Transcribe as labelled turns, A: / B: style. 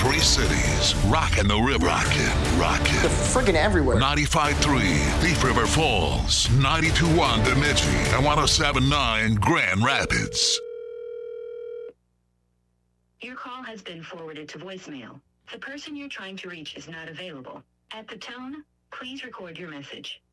A: Three cities, rockin' the river. Rockin'.
B: They're friggin' everywhere.
A: 95.3 Thief River Falls, 92.1 Bemidji, and 107.9 Grand Rapids.
C: Your call has been forwarded to voicemail. The person you're trying to reach is not available. At the tone, please record your message.